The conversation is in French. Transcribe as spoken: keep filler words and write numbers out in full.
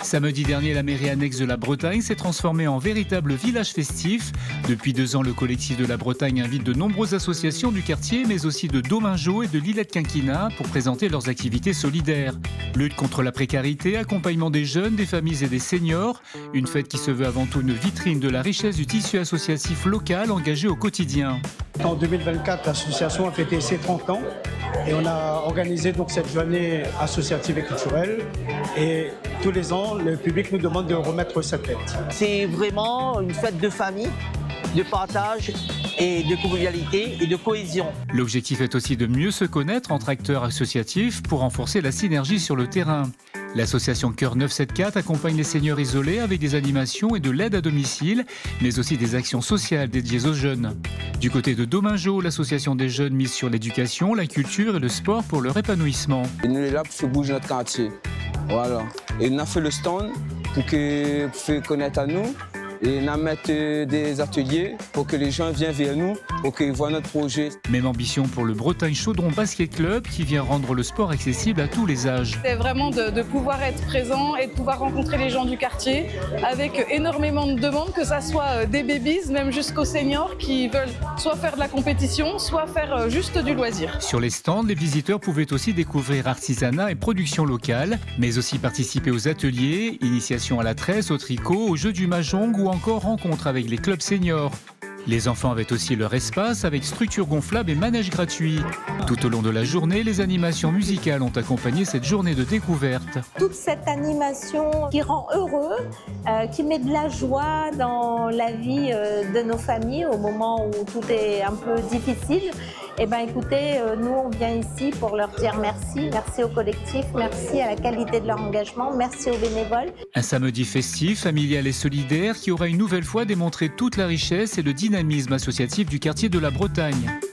Samedi dernier, la mairie annexe de la Bretagne s'est transformée en véritable village festif. Depuis deux ans, le collectif de la Bretagne invite de nombreuses associations du quartier, mais aussi de Domingo et de l'Îlet-de-Quinquina pour présenter leurs activités solidaires. Lutte contre la précarité, accompagnement des jeunes, des familles et des seniors. Une fête qui se veut avant tout une vitrine de la richesse du tissu associatif local engagé au quotidien. En deux mille vingt-quatre, l'association a fêté ses trente ans et on a organisé donc cette journée associative et culturelle. Et tous les ans, le public nous demande de remettre cette fête. C'est vraiment une fête de famille, de partage et de convivialité et de cohésion. L'objectif est aussi de mieux se connaître entre acteurs associatifs pour renforcer la synergie sur le terrain. L'association Cœur neuf cent soixante-quatorze accompagne les seniors isolés avec des animations et de l'aide à domicile, mais aussi des actions sociales dédiées aux jeunes. Du côté de Domingo, l'association des jeunes mise sur l'éducation, la culture et le sport pour leur épanouissement. Et nous, on est là pour faire bouger notre quartier. Voilà. Et on a fait le stand pour que pour faire connaître à nous. Et on a mis des ateliers pour que les gens viennent vers nous, pour qu'ils voient notre projet. Même ambition pour le Bretagne Chaudron Basket Club qui vient rendre le sport accessible à tous les âges. C'est vraiment de, de pouvoir être présent et de pouvoir rencontrer les gens du quartier avec énormément de demandes, que ce soit des babies, même jusqu'aux seniors qui veulent soit faire de la compétition, soit faire juste du loisir. Sur les stands, les visiteurs pouvaient aussi découvrir artisanat et production locale, mais aussi participer aux ateliers, initiation à la tresse, au tricot, au jeu du mahjong ou encore rencontre avec les clubs seniors. Les enfants avaient aussi leur espace avec structure gonflable et manège gratuit. Tout au long de la journée, les animations musicales ont accompagné cette journée de découverte. Toute cette animation qui rend heureux, euh, qui met de la joie dans la vie euh, de nos familles au moment où tout est un peu difficile. Eh bien écoutez, euh, nous on vient ici pour leur dire merci, merci au collectif, merci à la qualité de leur engagement, merci aux bénévoles. Un samedi festif, familial et solidaire qui aura une nouvelle fois démontré toute la richesse et le dynamisme associatif du quartier de la Bretagne.